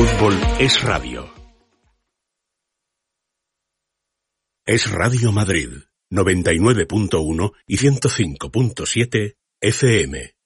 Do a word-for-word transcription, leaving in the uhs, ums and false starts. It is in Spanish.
fútbol es radio. Es Radio Madrid, noventa y nueve punto uno y ciento cinco punto siete F M.